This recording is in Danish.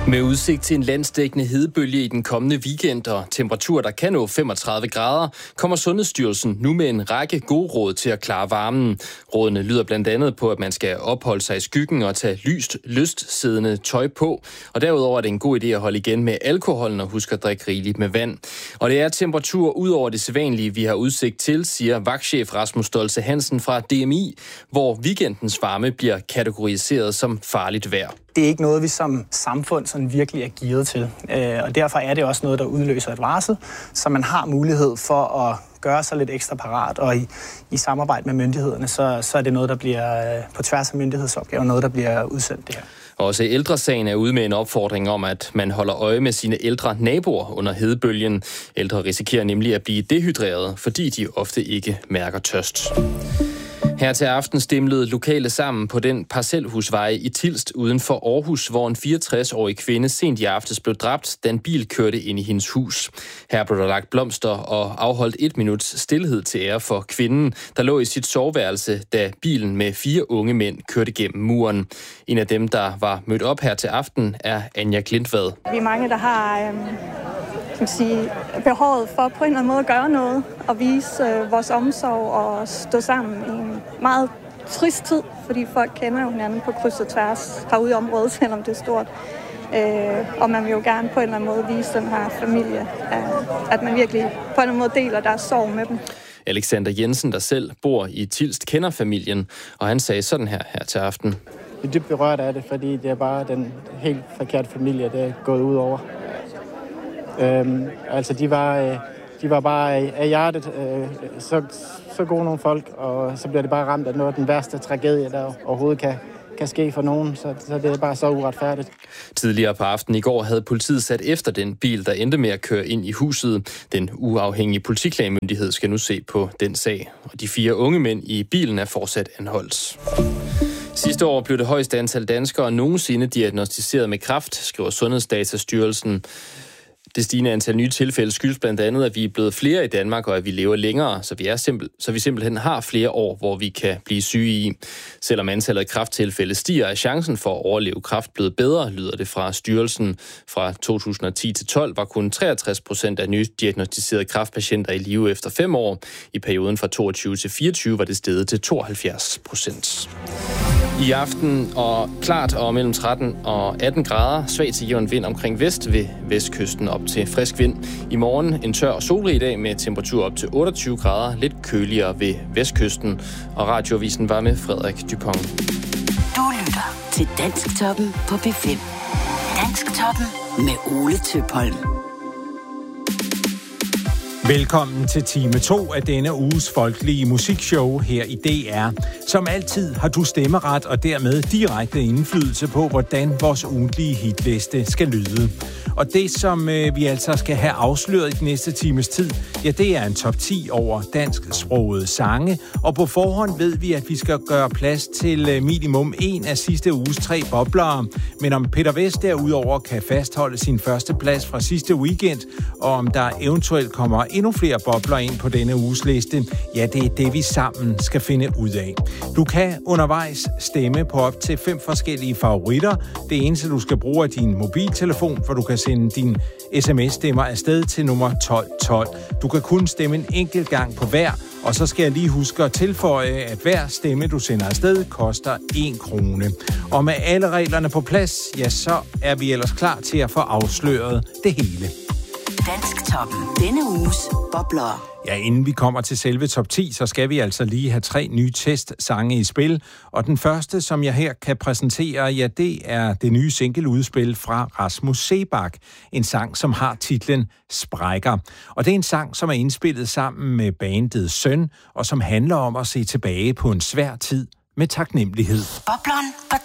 Med udsigt til en landsdækkende hedebølge i den kommende weekend og temperaturer, der kan nå 35 grader, kommer Sundhedsstyrelsen nu med en række gode råd til at klare varmen. Rådene lyder blandt andet på, at man skal opholde sig i skyggen og tage lystsiddende tøj på. Og derudover er det en god idé at holde igen med alkoholen og huske at drikke rigeligt med vand. Og det er temperaturer ud over det sædvanlige, vi har udsigt til, siger vagtchef Rasmus Stoltze Hansen fra DMI, hvor weekendens varme bliver kategoriseret som farligt vejr. Det er ikke noget, vi som samfund sådan virkelig er gearet til. Og derfor er det også noget, der udløser et varsel, så man har mulighed for at gøre sig lidt ekstra parat. Og i samarbejde med myndighederne, så er det noget, der bliver på tværs af myndighedsopgaver, noget, der bliver udsendt det her. Også Ældresagen er ude med en opfordring om, at man holder øje med sine ældre naboer under hedebølgen. Ældre risikerer nemlig at blive dehydreret, fordi de ofte ikke mærker tørst. Her til aften stimlede lokale sammen på den parcelhusvej i Tilst uden for Aarhus, hvor en 64-årig kvinde sent i aftes blev dræbt, da en bil kørte ind i hendes hus. Her blev der lagt blomster og afholdt 1 minuts stilhed til ære for kvinden, der lå i sit soveværelse, da bilen med 4 unge mænd kørte gennem muren. En af dem, der var mødt op her til aften, er Anja Klintvad. Vi er mange, der har behovet for på en eller anden måde at gøre noget og vise vores omsorg og stå sammen i en meget trist tid, fordi folk kender jo hinanden på kryds og tværs herude i området, selvom det er stort. Og man vil jo gerne på en eller anden måde vise den her familie, at man virkelig på en eller anden måde deler deres sorg med dem. Alexander Jensen, der selv bor i Tilst, kender familien, og han sagde sådan her til aften. Jeg er dybt berørt af det, fordi det er bare den helt forkerte familie, der er gået ud over. De var bare af hjertet så gode nogle folk, og så bliver det bare ramt af noget af den værste tragedie, der overhovedet kan ske for nogen, så det er bare så uretfærdigt. Tidligere på aftenen i går havde politiet sat efter den bil, der endte med at køre ind i huset. Den uafhængige politiklagemyndighed skal nu se på den sag, og de 4 unge mænd i bilen er fortsat anholdt. Sidste år blev det højeste antal danskere nogensinde diagnosticeret med kræft, skriver Sundhedsdatastyrelsen. Det stigende antal nye tilfælde skyldes blandt andet, at vi er blevet flere i Danmark, og at vi lever længere, så vi simpelthen har flere år, hvor vi kan blive syge i. Selvom antallet af kræfttilfælde stiger, er chancen for at overleve kræft blevet bedre, lyder det fra styrelsen. Fra 2010 til 12 var kun 63% af nye diagnosticerede kræftpatienter i live efter 5 år. I perioden fra 22 til 24 var det steget til 72%. I aften og klart og mellem 13 og 18 grader, svag til jævn vind omkring vest ved vestkysten op til frisk vind. I morgen en tør og solrig dag med temperatur op til 28 grader, lidt køligere ved vestkysten. Og Radioavisen var med Frederik Dupont. Du lytter til Dansktoppen på P5. Dansktoppen med Ole Tøpholm. Velkommen til time 2 af denne uges folkelige musikshow her i DR. Som altid har du stemmeret og dermed direkte indflydelse på, hvordan vores ugentlige hitliste skal lyde. Og det, som vi altså skal have afsløret i den næste times tid, ja, det er en top 10 over dansksprogede sange. Og på forhånd ved vi, at vi skal gøre plads til minimum 1 af sidste uges 3 boblere. Men om Peter Vest derudover kan fastholde sin første plads fra sidste weekend, og om der eventuelt kommer endnu flere bobler ind på denne uges liste, ja, det er det, vi sammen skal finde ud af. Du kan undervejs stemme på op til 5 forskellige favoritter. Det eneste, du skal bruge, er din mobiltelefon, for du kan sende din sms-stemmer afsted til nummer 1212. Du kan kun stemme en enkelt gang på hver, og så skal jeg lige huske at tilføje, at hver stemme, du sender afsted, koster 1 krone. Og med alle reglerne på plads, ja, så er vi ellers klar til at få afsløret det hele. Dansktoppen. Denne uges bobler. Ja, inden vi kommer til selve top 10, så skal vi altså lige have 3 nye testsange i spil. Og den første, som jeg her kan præsentere, ja, det er det nye singleudspil fra Rasmus Seebach. En sang, som har titlen Sprækker. Og det er en sang, som er indspillet sammen med bandet Søn, og som handler om at se tilbage på en svær tid med taknemmelighed. Bobleren på